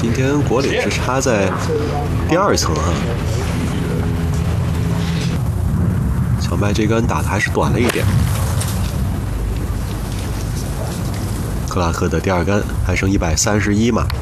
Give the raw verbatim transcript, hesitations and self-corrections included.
今天国岭是插在第二层哈。小麦这杆打的还是短了一点。克拉克的第二杆还剩一百三十一码。